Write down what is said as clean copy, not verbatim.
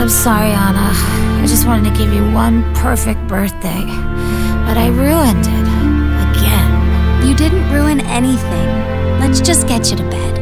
I'm sorry, Anna. I just wanted to give you one perfect birthday. But I ruined it. Again. You didn't ruin anything. Let's just get you to bed.